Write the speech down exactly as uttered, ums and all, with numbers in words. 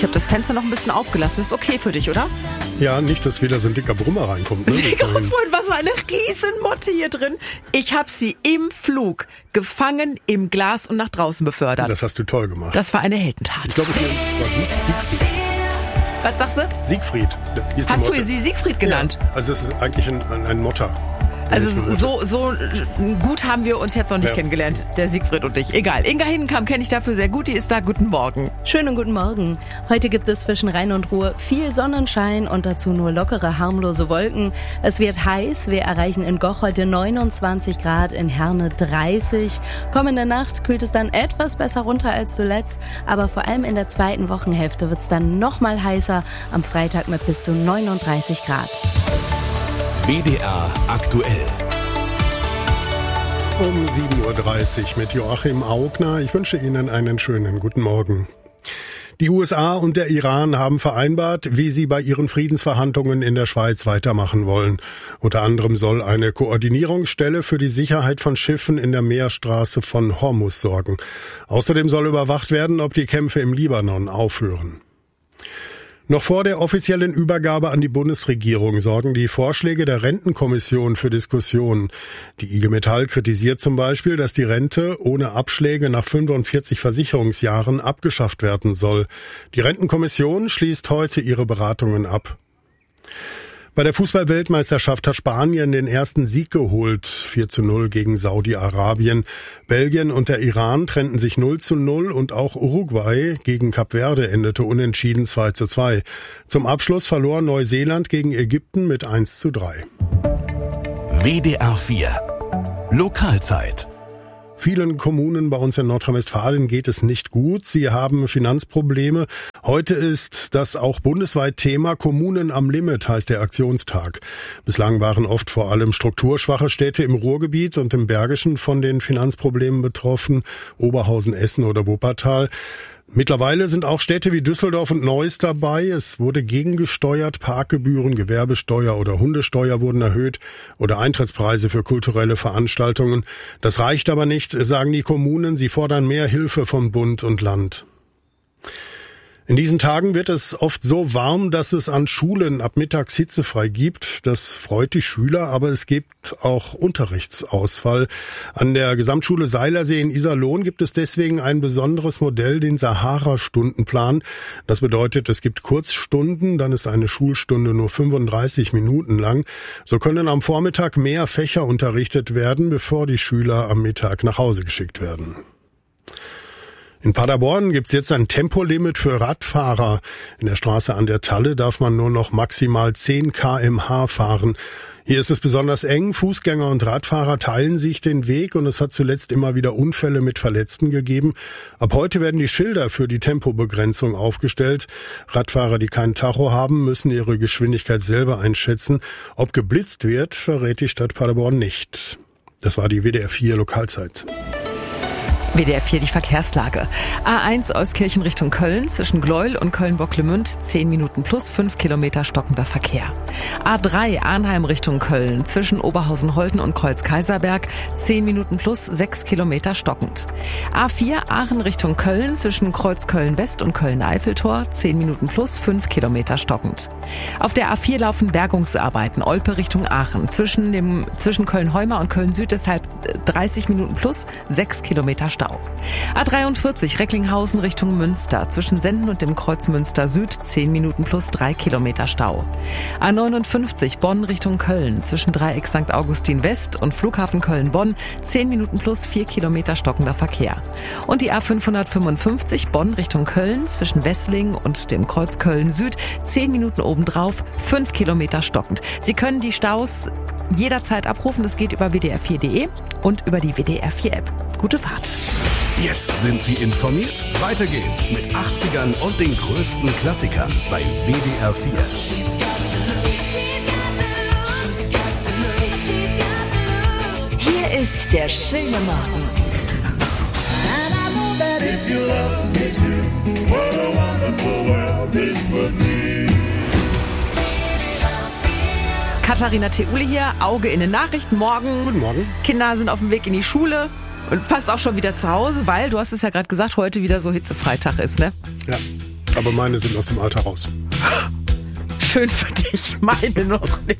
Ich habe das Fenster noch ein bisschen aufgelassen. Ist okay für dich, oder? Ja, nicht, dass wieder so ein dicker Brummer reinkommt. Ne? Digga, was war eine Riesenmotte hier drin. Ich habe sie im Flug gefangen, im Glas und nach draußen befördert. Das hast du toll gemacht. Das war eine Heldentat. Ich glaube, es war Sieg, Siegfried. Was sagst du? Siegfried. Hast du sie Siegfried genannt? Ja, also es ist eigentlich ein, ein, ein Motter. Also so, so gut haben wir uns jetzt noch nicht ja. kennengelernt, der Siegfried und ich. Egal. Inga Hindenkamp kenne ich dafür sehr gut, die ist da. Guten Morgen. Schönen guten Morgen. Heute gibt es zwischen Rhein und Ruhr viel Sonnenschein und dazu nur lockere, harmlose Wolken. Es wird heiß. Wir erreichen in Goch heute neunundzwanzig Grad, in Herne dreißig. Kommende Nacht kühlt es dann etwas besser runter als zuletzt. Aber vor allem in der zweiten Wochenhälfte wird es dann noch mal heißer. Am Freitag mit bis zu neununddreißig Grad. W D R aktuell. Um sieben Uhr dreißig mit Joachim Augner. Ich wünsche Ihnen einen schönen guten Morgen. Die U S A und der Iran haben vereinbart, wie sie bei ihren Friedensverhandlungen in der Schweiz weitermachen wollen. Unter anderem soll eine Koordinierungsstelle für die Sicherheit von Schiffen in der Meerstraße von Hormuz sorgen. Außerdem soll überwacht werden, ob die Kämpfe im Libanon aufhören. Noch vor der offiziellen Übergabe an die Bundesregierung sorgen die Vorschläge der Rentenkommission für Diskussionen. Die I G Metall kritisiert zum Beispiel, dass die Rente ohne Abschläge nach fünfundvierzig Versicherungsjahren abgeschafft werden soll. Die Rentenkommission schließt heute ihre Beratungen ab. Bei der Fußball-Weltmeisterschaft hat Spanien den ersten Sieg geholt, vier zu null gegen Saudi-Arabien. Belgien und der Iran trennten sich null zu null und auch Uruguay gegen Kap Verde endete unentschieden zwei zu zwei. Zum Abschluss verlor Neuseeland gegen Ägypten mit eins zu drei. W D R vier Lokalzeit. Vielen Kommunen bei uns in Nordrhein-Westfalen geht es nicht gut. Sie haben Finanzprobleme. Heute ist das auch bundesweit Thema. Kommunen am Limit heißt der Aktionstag. Bislang waren oft vor allem strukturschwache Städte im Ruhrgebiet und im Bergischen von den Finanzproblemen betroffen. Oberhausen, Essen oder Wuppertal. Mittlerweile sind auch Städte wie Düsseldorf und Neuss dabei. Es wurde gegengesteuert, Parkgebühren, Gewerbesteuer oder Hundesteuer wurden erhöht oder Eintrittspreise für kulturelle Veranstaltungen. Das reicht aber nicht, sagen die Kommunen. Sie fordern mehr Hilfe von Bund und Land. In diesen Tagen wird es oft so warm, dass es an Schulen ab mittags hitzefrei gibt. Das freut die Schüler, aber es gibt auch Unterrichtsausfall. An der Gesamtschule Seilersee in Iserlohn gibt es deswegen ein besonderes Modell, den Sahara-Stundenplan. Das bedeutet, es gibt Kurzstunden, dann ist eine Schulstunde nur fünfunddreißig Minuten lang. So können am Vormittag mehr Fächer unterrichtet werden, bevor die Schüler am Mittag nach Hause geschickt werden. In Paderborn gibt's jetzt ein Tempolimit für Radfahrer. In der Straße an der Talle darf man nur noch maximal zehn Kilometer pro Stunde fahren. Hier ist es besonders eng. Fußgänger und Radfahrer teilen sich den Weg und es hat zuletzt immer wieder Unfälle mit Verletzten gegeben. Ab heute werden die Schilder für die Tempobegrenzung aufgestellt. Radfahrer, die kein Tacho haben, müssen ihre Geschwindigkeit selber einschätzen. Ob geblitzt wird, verrät die Stadt Paderborn nicht. Das war die W D R vier Lokalzeit. W D R vier, die Verkehrslage. A eins Euskirchen Richtung Köln, zwischen Gleuel und Köln-Bocklemünd, zehn Minuten plus fünf Kilometer stockender Verkehr. A drei Arnheim Richtung Köln, zwischen Oberhausen-Holten und Kreuz-Kaiserberg, zehn Minuten plus sechs Kilometer stockend. A vier Aachen Richtung Köln, zwischen Kreuz-Köln-West und Köln-Eiffeltor, zehn Minuten plus fünf Kilometer stockend. Auf der A vier laufen Bergungsarbeiten, Olpe Richtung Aachen, zwischen dem, zwischen Köln-Heuma und Köln-Süd, deshalb dreißig Minuten plus sechs Kilometer Stau. A dreiundvierzig Recklinghausen Richtung Münster, zwischen Senden und dem Kreuz Münster Süd, zehn Minuten plus drei Kilometer Stau. A neunundfünfzig Bonn Richtung Köln, zwischen Dreieck Sankt Augustin West und Flughafen Köln-Bonn, zehn Minuten plus vier Kilometer stockender Verkehr. Und die A fünfhundertfünfundfünfzig Bonn Richtung Köln, zwischen Wessling und dem Kreuz Köln Süd, zehn Minuten obendrauf, fünf Kilometer stockend. Sie können die Staus jederzeit abrufen. Das geht über W D R vier Punkt de und über die W D R vier App. Gute Fahrt. Jetzt sind Sie informiert. Weiter geht's mit achtzigern und den größten Klassikern bei W D R vier. Hier ist der schöne Morgen. Katharina Theuli hier, Auge in den Nachrichten. Morgen. Guten Morgen. Kinder sind auf dem Weg in die Schule und fast auch schon wieder zu Hause, weil, du hast es ja gerade gesagt, heute wieder so Hitzefreitag ist, ne? Ja. Aber meine sind aus dem Alter raus. Schön für dich, meine noch nicht.